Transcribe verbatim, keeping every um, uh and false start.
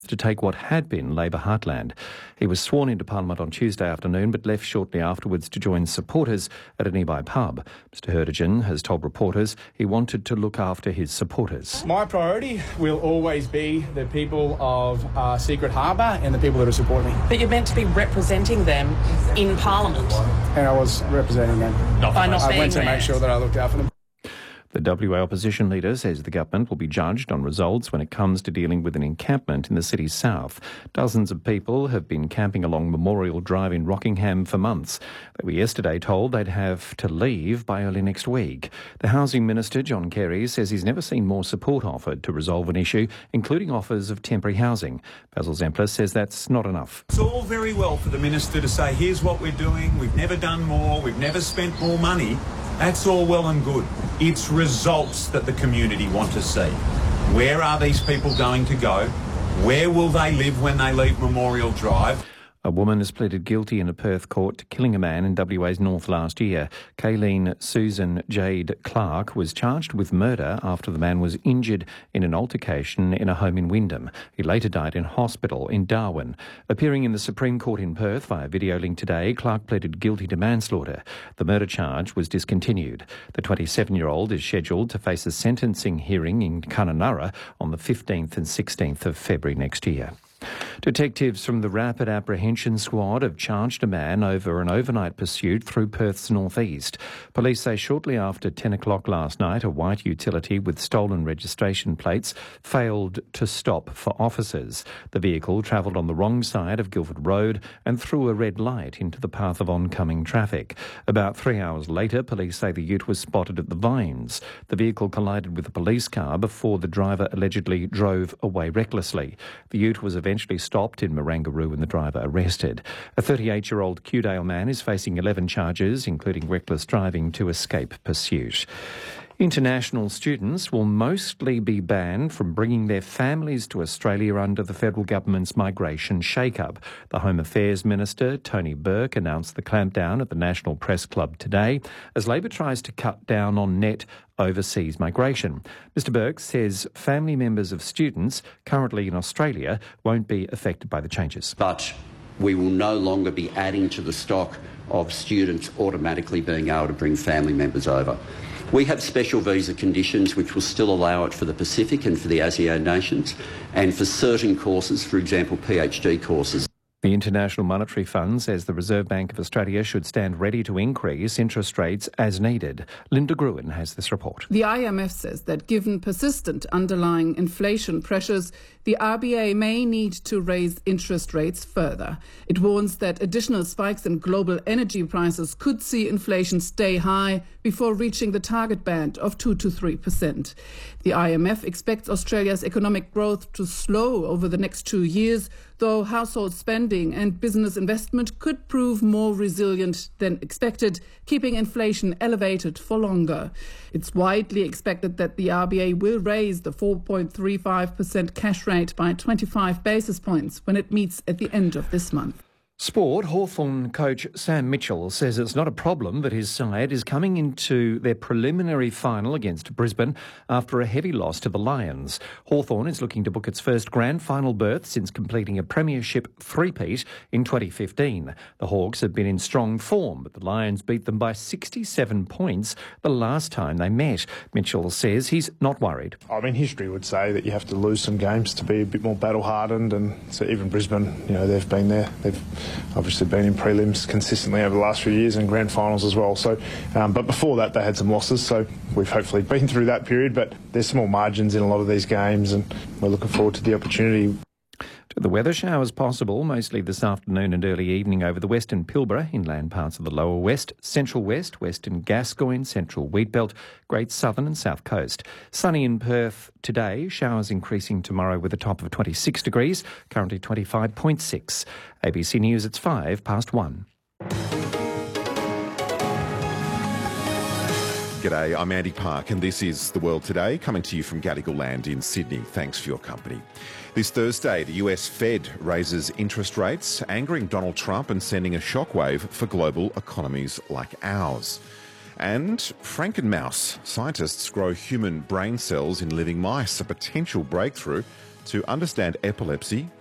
to take what had been Labor heartland. He was sworn into Parliament on Tuesday afternoon but left shortly afterwards to join supporters at a nearby pub. Mr Hertigan has told reporters he wanted to look after his supporters. My priority will always be the people of uh, Secret Harbour and the people that support me. But you're meant to be representing them in Parliament. And I was representing them. Not by not I being went to there. make sure that I looked after them. The W A opposition leader says the government will be judged on results when it comes to dealing with an encampment in the city's south. Dozens of people have been camping along Memorial Drive in Rockingham for months. They were yesterday told they'd have to leave by early next week. The Housing Minister, John Kerry, says he's never seen more support offered to resolve an issue, including offers of temporary housing. Basil Zempler says that's not enough. It's all very well for the Minister to say, here's what we're doing, we've never done more, we've never spent more money. That's all well and good. It's results that the community want to see. Where are these people going to go? Where will they live when they leave Memorial Drive? A woman has pleaded guilty in a Perth court to killing a man in W A's north last year. Kayleen Susan Jade Clark was charged with murder after the man was injured in an altercation in a home in Wyndham. He later died in hospital in Darwin. Appearing in the Supreme Court in Perth via video link today, Clark pleaded guilty to manslaughter. The murder charge was discontinued. The twenty-seven-year-old is scheduled to face a sentencing hearing in Kununurra on the fifteenth and sixteenth of February next year. Detectives from the Rapid Apprehension Squad have charged a man over an overnight pursuit through Perth's northeast. Police say shortly after ten o'clock last night, a white utility with stolen registration plates failed to stop for officers. The vehicle travelled on the wrong side of Guildford Road and threw a red light into the path of oncoming traffic. About three hours later, police say the ute was spotted at the Vines. The vehicle collided with a police car before the driver allegedly drove away recklessly. The ute was eventually stopped in Marangaroo and the driver arrested. A thirty-eight-year-old Kewdale man is facing eleven charges, including reckless driving to escape pursuit. International students will mostly be banned from bringing their families to Australia under the federal government's migration shake-up. The Home Affairs Minister, Tony Burke, announced the clampdown at the National Press Club today as Labor tries to cut down on net overseas migration. Mr Burke says family members of students currently in Australia won't be affected by the changes. But we will no longer be adding to the stock of students automatically being able to bring family members over. We have special visa conditions which will still allow it for the Pacific and for the ASEAN nations, and for certain courses, for example PhD courses. The International Monetary Fund says the Reserve Bank of Australia should stand ready to increase interest rates as needed. Linda Gruen has this report. The I M F says that given persistent underlying inflation pressures, the R B A may need to raise interest rates further. It warns that additional spikes in global energy prices could see inflation stay high before reaching the target band of two to three percent. The I M F expects Australia's economic growth to slow over the next two years, though household spending and business investment could prove more resilient than expected, keeping inflation elevated for longer. It's widely expected that the R B A will raise the four point three five percent cash rate by twenty-five basis points when it meets at the end of this month. Sport, Hawthorn coach Sam Mitchell says it's not a problem that his side is coming into their preliminary final against Brisbane after a heavy loss to the Lions. Hawthorn is looking to book its first grand final berth since completing a premiership three-peat in twenty fifteen. The Hawks have been in strong form, but the Lions beat them by sixty-seven points the last time they met. Mitchell says he's not worried. I mean, history would say that you have to lose some games to be a bit more battle-hardened, and so even Brisbane, you know, they've been there. They've obviously been in prelims consistently over the last few years and grand finals as well. So, um, but before that they had some losses, so we've hopefully been through that period, but there's small margins in a lot of these games and we're looking forward to the opportunity. The weather showers possible, mostly this afternoon and early evening over the western Pilbara, inland parts of the lower west, central west, western Gascoyne, central Wheatbelt, Great Southern and South Coast. Sunny in Perth today, showers increasing tomorrow with a top of twenty-six degrees, currently twenty-five point six. A B C News, it's five past one. G'day, I'm Andy Park and this is The World Today, coming to you from Gadigal Land in Sydney. Thanks for your company. This Thursday, the U S Fed raises interest rates, angering Donald Trump and sending a shockwave for global economies like ours. And Frankenmouse. Scientists grow human brain cells in living mice, a potential breakthrough to understand epilepsy